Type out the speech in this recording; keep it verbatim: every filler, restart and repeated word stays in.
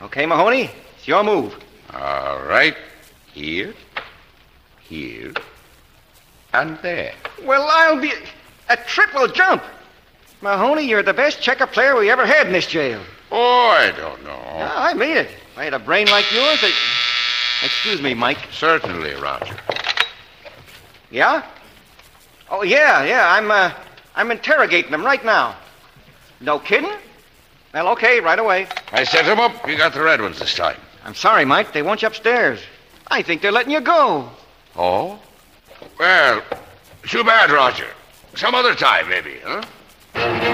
Okay, Mahoney? It's your move. All right. Here, here, and there. Well, I'll be... A triple jump! Mahoney, you're the best checker player we ever had in this jail. Oh, I don't know. Yeah, I mean it. If I had a brain like yours, I... Excuse me, Mike. Certainly, Roger. Yeah? Oh, yeah, yeah. I'm, uh, I'm interrogating them right now. No kidding? Well, okay, right away. I set them up. You got the red ones this time. I'm sorry, Mike. They want you upstairs. I think they're letting you go. Oh? Well, too bad, Roger. Some other time, maybe, huh?